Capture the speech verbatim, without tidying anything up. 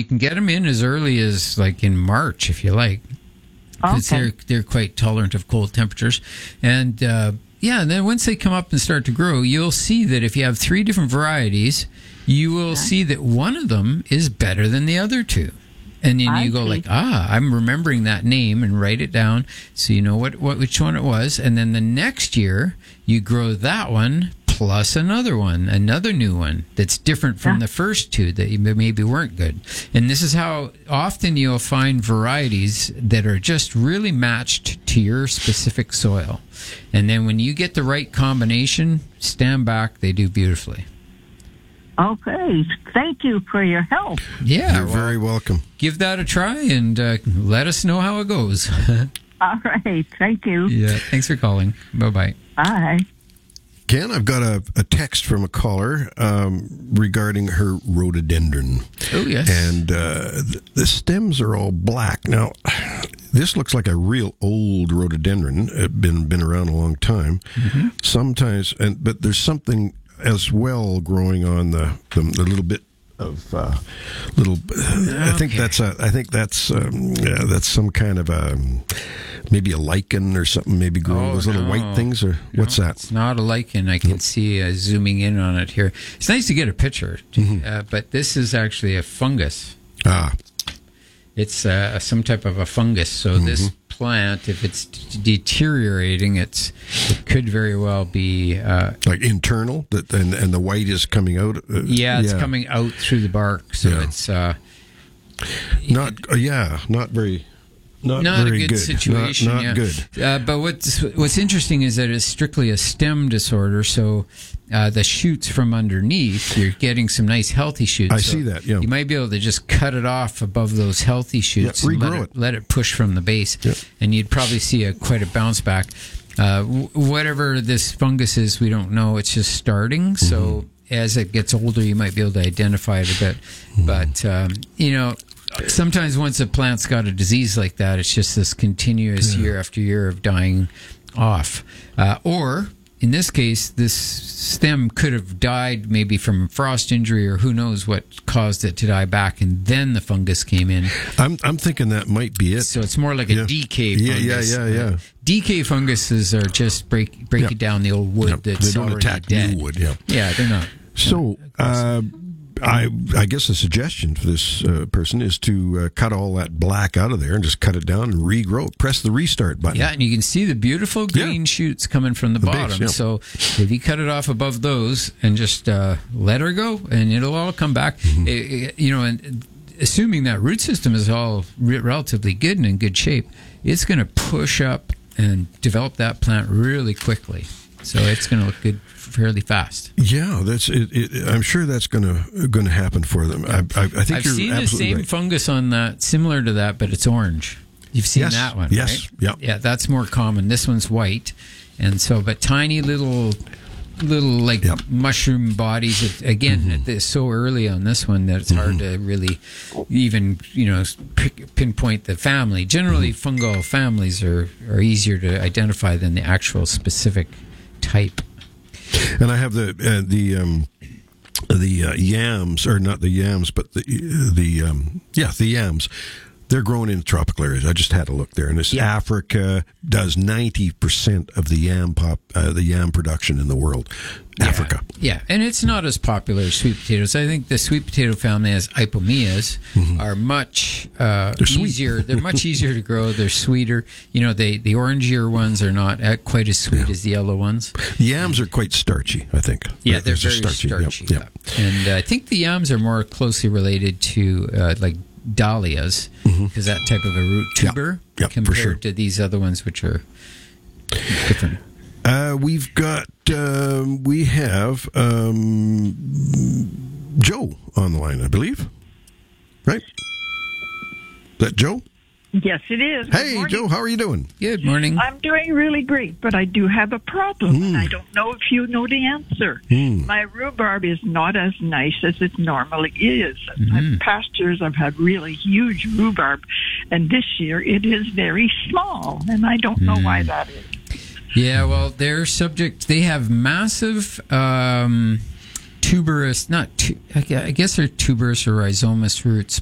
you can get them in as early as like in March if you like. Because Okay. they're, they're quite tolerant of cold temperatures. And uh, yeah, and then once they come up and start to grow, you'll see that if you have three different varieties, you will Yeah. see that one of them is better than the other two. And then I you go see. like, ah, I'm remembering that name, and write it down so you know what, what which one it was. And then the next year, you grow that one plus another one, another new one that's different from Yeah. the first two that you maybe weren't good. And this is how often you'll find varieties that are just really matched to your specific soil. And then when you get the right combination, stand back, they do beautifully. Okay. Thank you for your help. Yeah, You're well, very welcome. give that a try and uh, let us know how it goes. All right. Thank you. Yeah, thanks for calling. Bye-bye. Bye. Ken, I've got a, a text from a caller um, regarding her rhododendron. Oh, yes. And uh, the, the stems are all black. Now, this looks like a real old rhododendron. It's been been around a long time. Mm-hmm. Sometimes, and but there's something as well growing on the the, the little bit of uh, little. I think Okay. that's a. I think that's um, yeah, that's some kind of a maybe a lichen or something. Maybe growing Oh, those little no. white things, or what's No, that? It's not a lichen. I can see uh, zooming in on it here. It's nice to get a picture, uh, but this is actually a fungus. Ah, It's uh, some type of a fungus. So this plant, if it's d- deteriorating, it's it could very well be. Uh, like internal, that and and the white is coming out. Uh, yeah, it's coming out through the bark. So Yeah. it's uh, Not, uh, yeah, not very, not, not a very good, situation. Not, not yeah. good. Uh, but what's what's interesting is that it's strictly a stem disorder. So uh, the shoots from underneath, you're getting some nice healthy shoots. I So see that, yeah. you might be able to just cut it off above those healthy shoots Yeah, and let regrow it, it. let it push from the base, Yeah. and you'd probably see a quite a bounce back. Uh, w- whatever this fungus is, we don't know. It's just starting. So Mm-hmm. as it gets older, you might be able to identify it a bit. Mm-hmm. But um, you know. Sometimes once a plant's got a disease like that, it's just this continuous year after year of dying off. Uh, or, in this case, this stem could have died maybe from frost injury or who knows what caused it to die back, and then the fungus came in. I'm I'm thinking that might be it. So it's more like a Yeah. decay Yeah, fungus. yeah, yeah, yeah. Uh, decay funguses are just break breaking Yeah. down the old wood Yeah, that's they don't already attack dead. new wood. Yeah. Yeah, they're not. So, uh, I I guess the suggestion for this uh, person is to uh, cut all that black out of there and just cut it down and regrow it. Press the restart button. Yeah, and you can see the beautiful green Yeah. shoots coming from the, The base, bottom. yeah. So if you cut it off above those and just uh, let her go, and it'll all come back. Mm-hmm. It- it- you know, and assuming that root system is all re- relatively good and in good shape, it's going to push up and develop that plant really quickly. So it's going to look good fairly fast. Yeah, that's it, it. I'm sure that's gonna gonna happen for them. I, I, I think I've you're seen the absolutely same right. fungus on that, similar to that, but it's orange. You've seen Yes, that one, yes, right? yeah. Yeah, that's more common. This one's white, and so, but tiny little, little like Yep. mushroom bodies. It, again, Mm-hmm. it's so early on this one that it's hard to really even, you know, pick, pinpoint the family. Generally, Mm-hmm. fungal families are, are easier to identify than the actual specific type. And I have the uh, the um, the uh, yams, or not the yams, but the the um, yeah the yams. They're grown in tropical areas. I just had a look there, and this Yeah. Africa does ninety percent of the yam pop, uh, the yam production in the world. Africa. Yeah, and it's not as popular as sweet potatoes. I think the sweet potato family, as ipomoeas, are much uh, They're sweet. easier. They're much easier to grow. They're sweeter. You know, they the orangier ones are not uh, quite as sweet as the yellow ones. Yams are quite starchy, I think. Yeah, they're just very starchy. Yep, yep. yeah. And uh, I think the yams are more closely related to uh, like dahlias, because that type of a root Yeah. tuber Yeah, for compared sure. to these other ones, which are different. Uh, we've got, um, we have um, Joe on the line, I believe. Right? Is that Joe? Yes, it is. Good Hey, morning. Joe, how are you doing? Good morning. I'm doing really great, but I do have a problem, and I don't know if you know the answer. Hmm. My rhubarb is not as nice as it normally is. I've past years I've had really huge rhubarb, and this year it is very small, and I don't know why that is. Yeah, well, they're subject. They have massive um, tuberous, not tu- I gue- I guess they're tuberous or rhizomatous roots,